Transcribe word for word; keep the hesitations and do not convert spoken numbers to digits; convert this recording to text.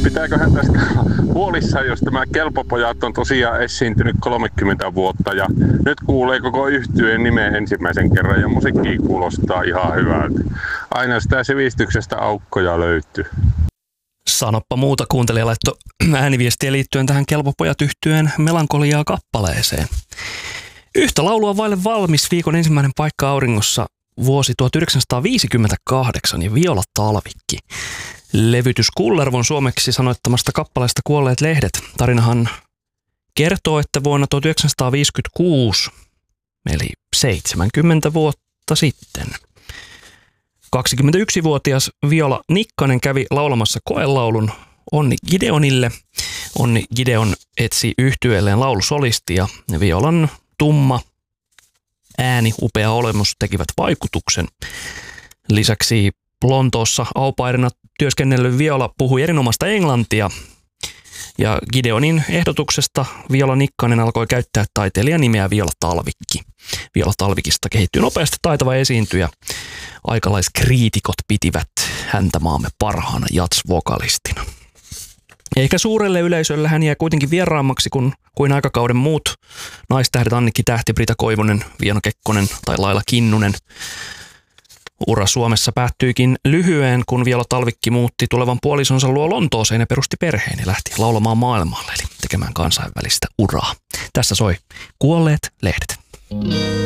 pitääköhän tästä huolissaan, jos tämä Kelpopojat on tosiaan esiintynyt kolmekymmentä vuotta ja nyt kuulee koko yhtyeen nimen ensimmäisen kerran ja musiikki kuulostaa ihan hyvältä. Aina sitä sivistyksestä aukkoja löytyy. Sanoppa muuta, kuuntelija laittoi ääniviestiä liittyen tähän Kelpopojat -yhtyeen Melankoliaa kappaleeseen. Yhtä laulua vaille valmis, viikon ensimmäinen paikka auringossa, vuosi tuhatyhdeksänsataaviisikymmentäkahdeksan ja Viola Talvikki. Levytys Kullervon suomeksi sanoittamasta kappaleesta Kuolleet lehdet. Tarinahan kertoo, että vuonna tuhatyhdeksänsataaviisikymmentäkuusi, eli seitsemänkymmentä vuotta sitten, kaksikymmentäyksivuotias Viola Nikkanen kävi laulamassa koelaulun Onni Gideonille. Onni Gideon etsi yhtyeelleen laulusolistia ja Violan tumma ääni, upea olemus tekivät vaikutuksen. Lisäksi Lontoossa aupairina työskennellyt Viola puhui erinomaista englantia ja Gideonin ehdotuksesta Viola Nikkanen alkoi käyttää taiteilijan nimeä Viola Talvikki. Viola Talvikista kehittyi nopeasti taitava esiintyjä. Aikalaiskriitikot pitivät häntä maamme parhaana jazz-vokalistina. Eikä suurelle yleisölle hän jää kuitenkin vieraammaksi kuin, kuin aikakauden muut naistähdet Annikki Tähti, Brita Koivunen, Vieno Kekkonen tai Laila Kinnunen. Ura Suomessa päättyikin lyhyen, kun Viola Talvikki muutti tulevan puolisonsa luo Lontooseen ja perusti perheen ja lähti laulamaan maailmalle, eli tekemään kansainvälistä uraa. Tässä soi Kuolleet lehdet.